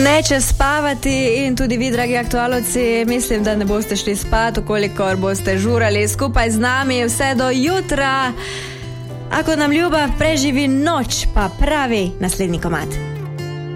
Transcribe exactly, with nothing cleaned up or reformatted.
Neče spavati in tudi vi, dragi aktualovci, mislim, da ne boste šli spat, okolikor boste žurali skupaj z nami vse do jutra. Ako nam ljubav preživi noč, pa pravi naslednji komad.